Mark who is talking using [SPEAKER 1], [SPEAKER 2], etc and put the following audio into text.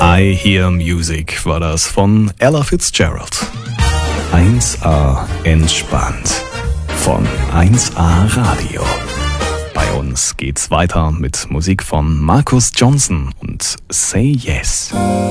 [SPEAKER 1] I Hear Music war das von Ella Fitzgerald. 1A entspannt von 1A Radio. Bei uns geht's weiter mit Musik von Marcus Johnson und Say Yes.